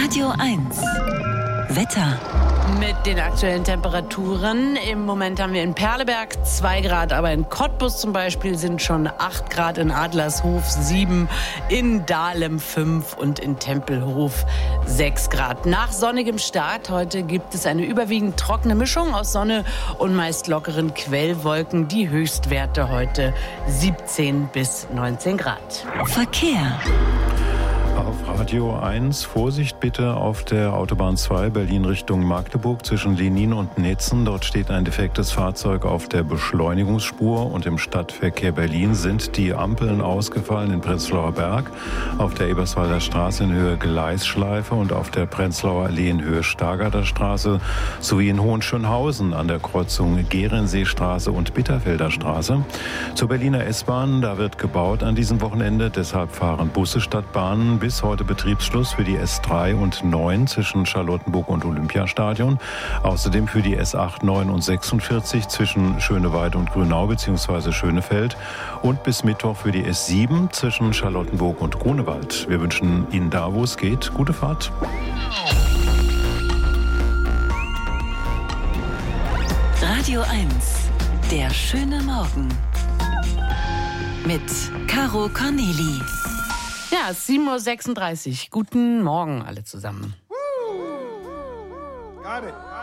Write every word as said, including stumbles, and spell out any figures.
Radio eins. Wetter. Mit den aktuellen Temperaturen. Im Moment haben wir in Perleberg zwei Grad, aber in Cottbus zum Beispiel sind schon acht Grad, in Adlershof sieben, in Dahlem fünf und in Tempelhof sechs Grad. Nach sonnigem Start heute gibt es eine überwiegend trockene Mischung aus Sonne und meist lockeren Quellwolken. Die Höchstwerte heute siebzehn bis neunzehn Grad. Verkehr. Auf Radio eins, Vorsicht bitte auf der Autobahn zwei, Berlin Richtung Magdeburg zwischen Lenin und Netzen. Dort steht ein defektes Fahrzeug auf der Beschleunigungsspur und im Stadtverkehr Berlin sind die Ampeln ausgefallen in Prenzlauer Berg, auf der Eberswalder Straße in Höhe Gleisschleife und auf der Prenzlauer Allee in Höhe Stargarder Straße sowie in Hohenschönhausen an der Kreuzung Gerenseestraße und Bitterfelder Straße. Zur Berliner S-Bahn, da wird gebaut an diesem Wochenende, deshalb fahren Busse statt Bahnen. Bis heute Betriebsschluss für die S drei und neun zwischen Charlottenburg und Olympiastadion. Außerdem für die S acht, neun und sechsundvierzig zwischen Schöneweide und Grünau bzw. Schönefeld. Und bis Mittwoch für die S sieben zwischen Charlottenburg und Grunewald. Wir wünschen Ihnen da, wo es geht, gute Fahrt. Radio eins. Der schöne Morgen. Mit Caro Corneli. Ja, es ist sieben Uhr sechsunddreißig. Guten Morgen alle zusammen. Got it.